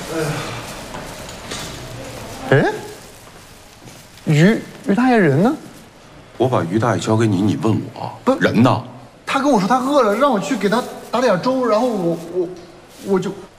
哎，于大爷人呢？ 我把于大爷交给你，你问我不人呢？ 他跟我说他饿了，让我去给他打点粥，然后我就